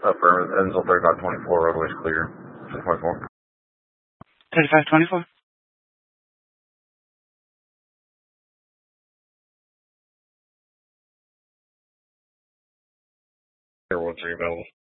Affirmative. Ends on 3524. Roadway's clear. 624. 3524. Air 13 available.